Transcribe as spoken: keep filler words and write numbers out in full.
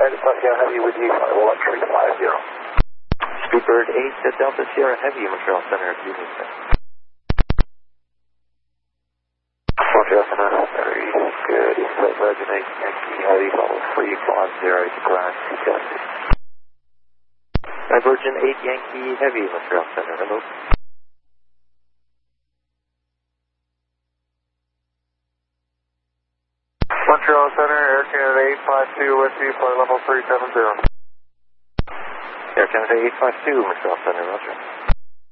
eight Delta Sierra Heavy with you, one three five zero. Speedbird eight Delta Sierra Heavy, Montreal Center, Union Center. Montreal Center, very good. East Virgin eight Yankee Heavy, level three five zero, ground two Virgin eight Yankee Heavy, Montreal Center, hello. Montreal Center, Air Canada eight five two with you, flight level three seven zero. Air Canada eight five two, Montreal Center, roger.